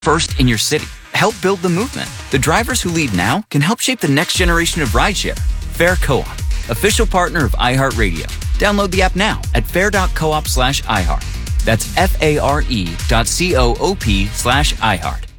first in your city. Help build the movement. The drivers who lead now can help shape the next generation of rideshare. Fare Co-op, official partner of iHeartRadio. Download the app now at fare.coop/iHeart. That's FARE.coop/iHeart.